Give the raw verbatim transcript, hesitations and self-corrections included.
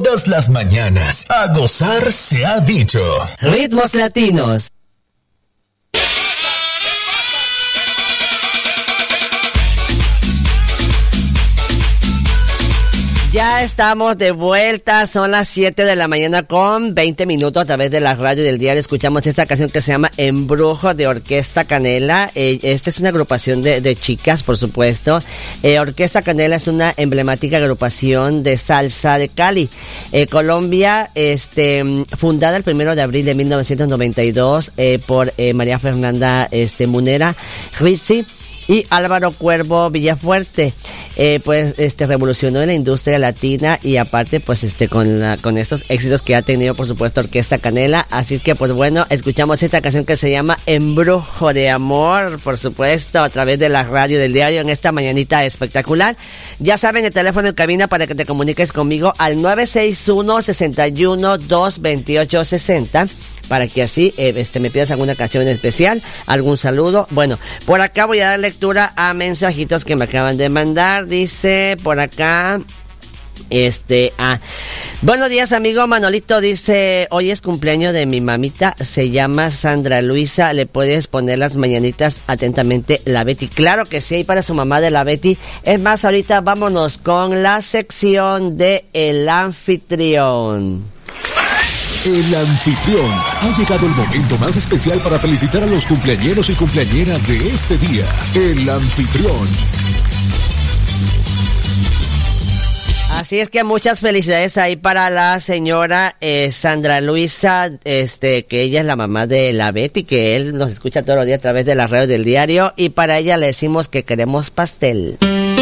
Todas las mañanas, a gozar se ha dicho. Ritmos latinos. Ya estamos de vuelta, son las siete de la mañana con veinte minutos a través de la radio del diario. Escuchamos esta canción que se llama Embrujo de Orquesta Canela. Eh, esta es una agrupación de, de chicas, por supuesto. Eh, Orquesta Canela es una emblemática agrupación de salsa de Cali, eh, Colombia, este, fundada el primero de abril de mil novecientos noventa y dos eh, por eh, María Fernanda este, Munera Rizzi y Álvaro Cuervo Villafuerte. Eh, pues este revolucionó en la industria latina y aparte pues este con la, con estos éxitos que ha tenido por supuesto Orquesta Canela. Así que pues bueno, escuchamos esta canción que se llama Embrujo de Amor, por supuesto, a través de la radio del diario en esta mañanita espectacular. Ya saben, el teléfono en cabina para que te comuniques conmigo al nueve seis uno, seis uno, dos dos ocho seis cero, para que así eh, este me pidas alguna canción en especial, algún saludo. Bueno, por acá voy a dar lectura a mensajitos que me acaban de mandar. Dice por acá, este, ah, buenos días amigo Manolito, dice, hoy es cumpleaños de mi mamita, se llama Sandra Luisa, ¿le puedes poner las mañanitas? Atentamente, la Betty. Claro que sí, para su mamá de la Betty. Es más, ahorita vámonos con la sección de El Anfitrión. El Anfitrión. Ha llegado el momento más especial para felicitar a los cumpleañeros y cumpleañeras de este día. El Anfitrión. Así es que muchas felicidades ahí para la señora eh, Sandra Luisa, este, que ella es la mamá de la Betty, que él nos escucha todos los días a través de las redes del diario, y para ella le decimos que queremos pastel.